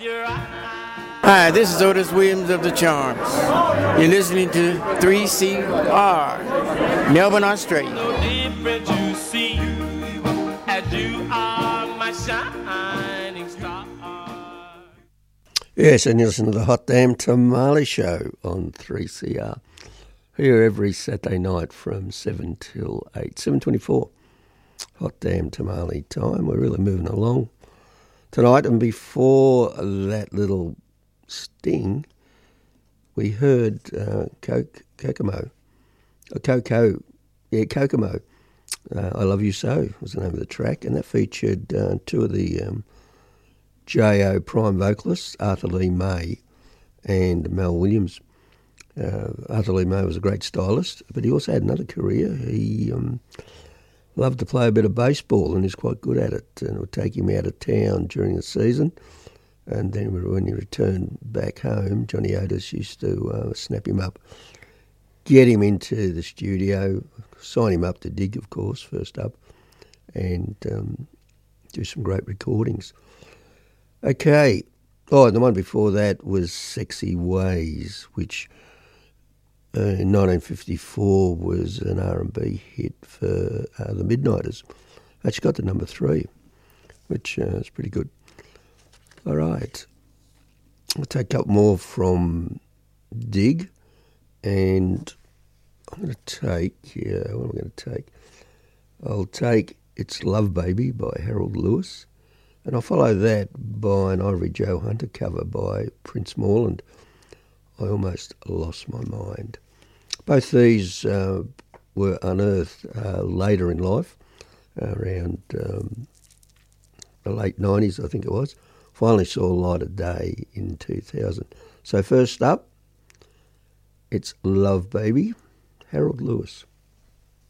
Hi, this is Otis Williams of the Charms. You're listening to 3CR, Melbourne, Australia. No different you see, as you are my shining star. Yes, and you listen to the Hot Damn Tamale Show on 3CR. Here every Saturday night from 7 till 8, 7:24. Hot Damn Tamale time. We're really moving along tonight. And before that little sting, we heard Kokomo. Kokomo. I Love You So was the name of the track, and that featured two of the J.O. prime vocalists, Arthur Lee May and Mel Williams. Arthur Lee May was a great stylist, but he also had another career. He loved to play a bit of baseball and he's quite good at it, and it would take him out of town during the season. And then when he returned back home, Johnny Otis used to snap him up, get him into the studio, sign him up to Dig, of course, first up, and do some great recordings. Okay. Oh, the one before that was Sexy Ways, which in 1954 was an R&B hit for the Midnighters. Actually got to number 3, which is pretty good. All right. I'll take a couple more from Dig, and I'm going to take, what am I going to take? I'll take It's Love Baby by Harold Lewis, and I'll follow that by an Ivory Joe Hunter cover by Prince Morland, I Almost Lost My Mind. Both these were unearthed later in life, around the late 90s, I think it was. Finally saw light of day in 2000. So first up, It's Love Baby, Harold Lewis.